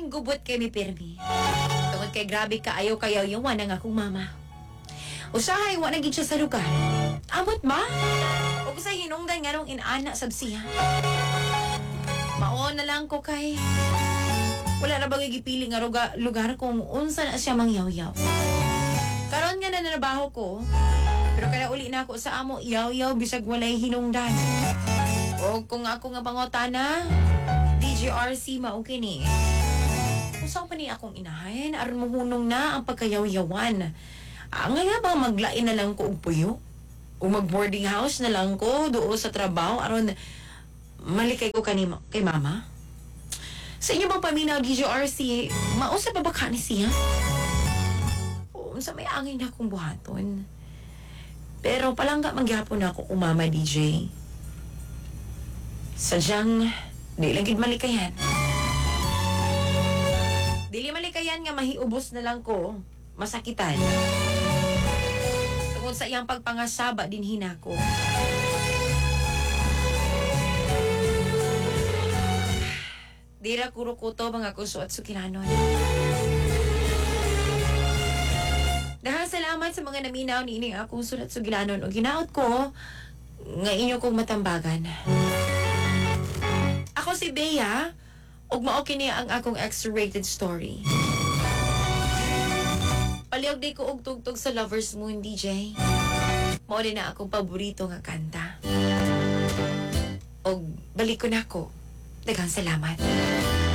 akong gubot kay mi pirmi. Tungod kay grabe ka ayaw kayaw yung wanang akong mama. Usahay, wa na gid siya sa lugar. Amot ba? Ug sa hinungdan nga nung inana sab siya. Mao na lang ko kay wala na bagay gipili nga lugar kung unsa na siya mangyaw-yaw. Karon nga nananabaho ko, pero kaya uli na ako sa amo, yaw-yaw bisag walay hinungdan. O kung ako nga pangotana, DJRC mao kini. Usaw pa ni akong inahin, aron mahunong na ang pagkayaw-yawan. Nga ba maglain na lang ko og puyo? O mag-boarding house na lang ko doon sa trabaho aron malikay ko kay mama? Sa inyo bang paminaw, DJRC, mausa pa ba ka ni siya? Oo, sa may angin na akong buhaton. Pero palangga magyapon ako kung mama, DJ. Sadyang, di lang gid malikayan. Dili malikayan nga mahiubos na lang ko, masakitan. Tungod sa iyang pagpangasaba din hinako. Dira kurukuto mga kuso at sukilanon. Dahil salamat sa mga naminaw ni ining akong sulat sugilanon o ginaot ko nga inyo kong matambagan. Ako si Bea ug mao kini ang akong X-rated story. Paliog di ko og tugtog sa Lover's Moon, DJ. Mao din na akong paborito nga kanta. Og balik ko na ko. Daghang salamat.